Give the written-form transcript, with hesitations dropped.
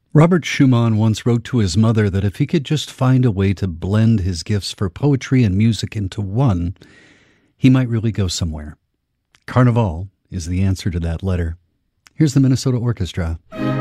Robert Schumann once wrote to his mother that if he could just find a way to blend his gifts for poetry and music into one, he might really go somewhere. Carnival is the answer to that letter. Here's the Minnesota Orchestra.